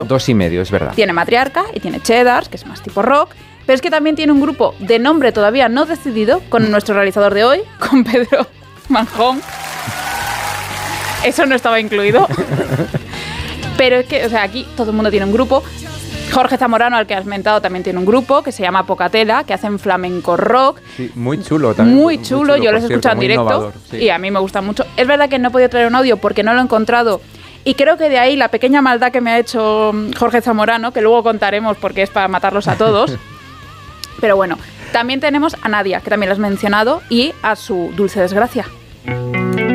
2,5, es verdad. Tiene Matriarca y tiene Cheddars, que es más tipo rock, pero es que también tiene un grupo de nombre todavía no decidido con nuestro realizador de hoy, con Pedro Manjón. Eso no estaba incluido. Pero es que, o sea, aquí todo el mundo tiene un grupo. Jorge Zamorano, al que has mentado, también tiene un grupo que se llama Pocatela, que hacen flamenco rock. Sí, muy chulo también. Muy chulo, yo los he escuchado en directo innovador, sí. Y a mí me gusta mucho. Es verdad que no he podido traer un audio porque no lo he encontrado. Y creo que de ahí la pequeña maldad que me ha hecho Jorge Zamorano, que luego contaremos porque es para matarlos a todos. Pero bueno, también tenemos a Nadia, que también lo has mencionado, y a su dulce desgracia.